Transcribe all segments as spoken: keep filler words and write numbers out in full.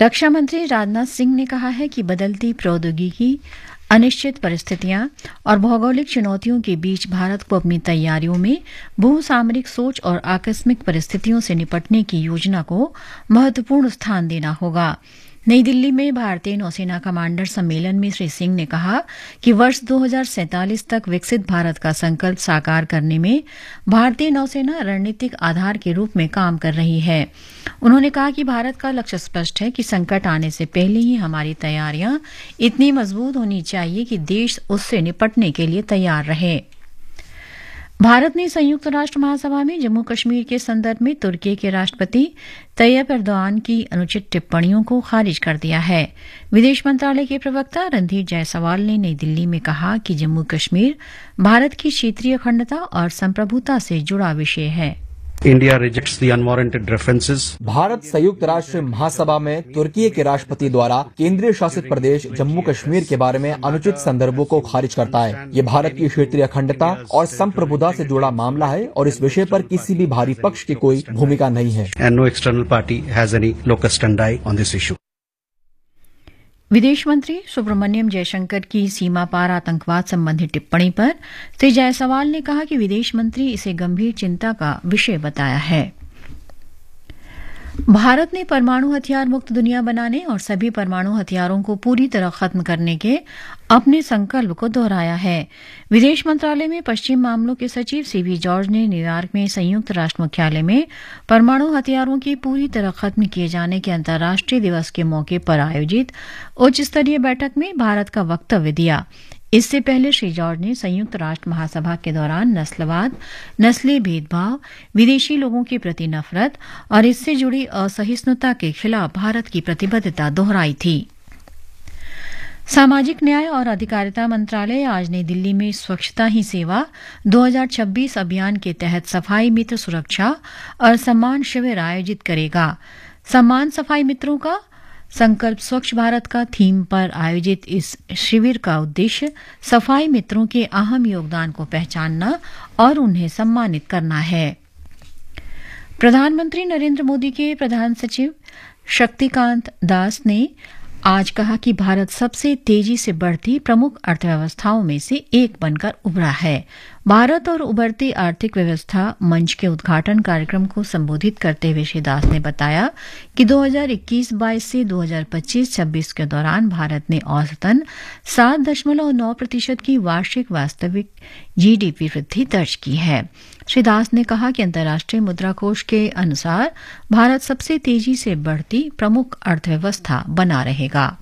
रक्षा मंत्री राजनाथ सिंह ने कहा है कि बदलती प्रौद्योगिकी, अनिश्चित परिस्थितियां और भौगोलिक चुनौतियों के बीच भारत को अपनी तैयारियों में भू सामरिक सोच और आकस्मिक परिस्थितियों से निपटने की योजना को महत्वपूर्ण स्थान देना होगा। नई दिल्ली में भारतीय नौसेना कमांडर सम्मेलन में श्री सिंह ने कहा कि वर्ष दो हज़ार सैंतालीस तक विकसित भारत का संकल्प साकार करने में भारतीय नौसेना रणनीतिक आधार के रूप में काम कर रही है। उन्होंने कहा कि भारत का लक्ष्य स्पष्ट है कि संकट आने से पहले ही हमारी तैयारियां इतनी मजबूत होनी चाहिए कि देश उससे निपटने के लिए तैयार रहे। भारत ने संयुक्त राष्ट्र महासभा में जम्मू कश्मीर के संदर्भ में तुर्की के राष्ट्रपति तैयब एर्दोआन की अनुचित टिप्पणियों को खारिज कर दिया है। विदेश मंत्रालय के प्रवक्ता रणधीर जायसवाल ने नई दिल्ली में कहा कि जम्मू कश्मीर भारत की क्षेत्रीय अखंडता और संप्रभुता से जुड़ा विषय है। India rejects the unwarranted references. Bharat संयुक्त राष्ट्र महासभा में तुर्की के राष्ट्रपति द्वारा केंद्रीय शासित प्रदेश जम्मू कश्मीर के बारे में अनुचित संदर्भों को खारिज करता है। ये भारत की क्षेत्रीय अखंडता और संप्रभुता से जुड़ा मामला है और इस विषय पर किसी भी बाहरी पक्ष की कोई भूमिका नहीं है। And no external party has any locus standi on this issue. विदेश मंत्री सुब्रमण्यम जयशंकर की सीमा पार आतंकवाद संबंधी टिप्पणी पर श्री जायसवाल ने कहा कि विदेश मंत्री इसे गंभीर चिंता का विषय बताया है। भारत ने परमाणु हथियार मुक्त दुनिया बनाने और सभी परमाणु हथियारों को पूरी तरह खत्म करने के अपने संकल्प को दोहराया है। विदेश मंत्रालय में पश्चिम मामलों के सचिव सीवी जॉर्ज ने न्यूयॉर्क में संयुक्त राष्ट्र मुख्यालय में परमाणु हथियारों की पूरी तरह खत्म किए जाने के अंतर्राष्ट्रीय दिवस के मौके पर आयोजित उच्च स्तरीय बैठक में भारत का वक्तव्य दिया। इससे पहले श्री जॉर्ज ने संयुक्त राष्ट्र महासभा के दौरान नस्लवाद, नस्ली भेदभाव, विदेशी लोगों के प्रति नफरत और इससे जुड़ी असहिष्णुता के खिलाफ भारत की प्रतिबद्धता दोहराई थी। सामाजिक न्याय और अधिकारिता मंत्रालय आज नई दिल्ली में स्वच्छता ही सेवा दो हज़ार छब्बीस अभियान के तहत सफाई मित्र सुरक्षा और सम्मान शिविर आयोजित करेगा। सम्मान सफाई मित्रों का संकल्प स्वच्छ भारत का थीम पर आयोजित इस शिविर का उद्देश्य सफाई मित्रों के अहम योगदान को पहचानना और उन्हें सम्मानित करना है। प्रधानमंत्री नरेंद्र मोदी के प्रधान सचिव शक्तिकांत दास ने आज कहा कि भारत सबसे तेजी से बढ़ती प्रमुख अर्थव्यवस्थाओं में से एक बनकर उभरा है। भारत और उभरती आर्थिक व्यवस्था मंच के उद्घाटन कार्यक्रम को संबोधित करते हुए श्री दास ने बताया कि दो हज़ार इक्कीस बाईस से दो हज़ार पच्चीस छब्बीस के दौरान भारत ने औसतन सात दशमलव नौ प्रतिशत की वार्षिक वास्तविक जीडीपी वृद्धि दर्ज की है। श्री दास ने कहा कि अंतर्राष्ट्रीय मुद्रा कोष के अनुसार भारत सबसे तेजी से बढ़ती प्रमुख अर्थव्यवस्था बना रहेगा।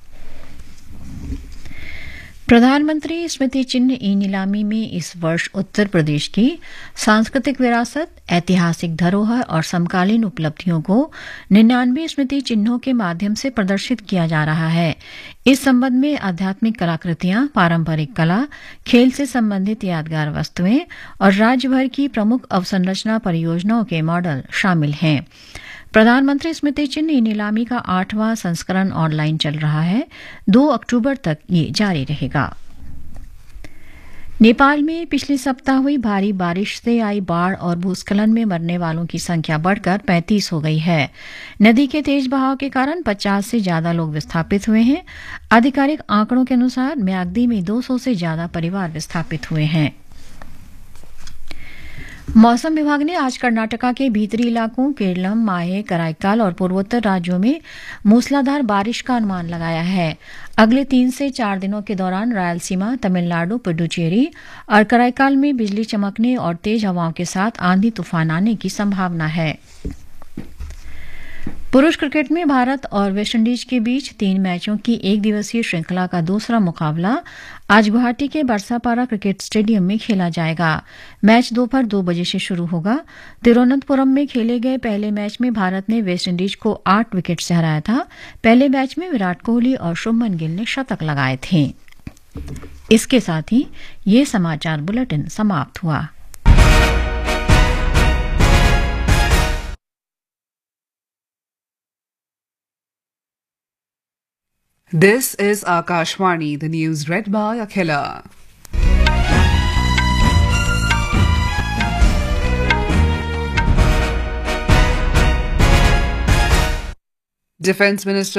प्रधानमंत्री स्मृति चिन्ह ई नीलामी में इस वर्ष उत्तर प्रदेश की सांस्कृतिक विरासत, ऐतिहासिक धरोहर और समकालीन उपलब्धियों को निन्यानवे स्मृति चिन्हों के माध्यम से प्रदर्शित किया जा रहा है। इस संबंध में आध्यात्मिक कलाकृतियां, पारंपरिक कला, खेल से संबंधित यादगार वस्तुएं और राज्य भर की प्रमुख अवसंरचना परियोजनाओं के मॉडल शामिल हैं। प्रधानमंत्री स्मृति चिन्ह नीलामी का आठवां संस्करण ऑनलाइन चल रहा है। दो अक्टूबर तक ये जारी रहेगा। नेपाल में पिछले सप्ताह हुई भारी बारिश से आई बाढ़ और भूस्खलन में मरने वालों की संख्या बढ़कर पैंतीस हो गई है। नदी के तेज बहाव के कारण पचास से ज्यादा लोग विस्थापित हुए हैं। आधिकारिक आंकड़ों के अनुसार म्याग्दी में दो सौ से ज्यादा परिवार विस्थापित हुए हैं। मौसम विभाग ने आज कर्नाटका के भीतरी इलाकों केरलम, माहे, कराईकाल और पूर्वोत्तर राज्यों में मूसलाधार बारिश का अनुमान लगाया है। अगले तीन से चार दिनों के दौरान रायलसीमा, तमिलनाडु, पुडुचेरी और कराईकाल में बिजली चमकने और तेज हवाओं के साथ आंधी तूफान आने की संभावना है। पुरुष क्रिकेट में भारत और वेस्टइंडीज के बीच तीन मैचों की एक दिवसीय श्रृंखला का दूसरा मुकाबला आज गुवाहाटी के बरसापारा क्रिकेट स्टेडियम में खेला जाएगा। मैच दोपहर दो बजे से शुरू होगा। तिरुवनंतपुरम में खेले गए पहले मैच में भारत ने वेस्टइंडीज को आठ विकेट से हराया था। पहले मैच में विराट कोहली और शुभमन गिल ने शतक लगाए थे। इसके साथ ही ये समाचार बुलेटिन समाप्त हुआ। This is Akashvani, the news read by Akhila. Defence Minister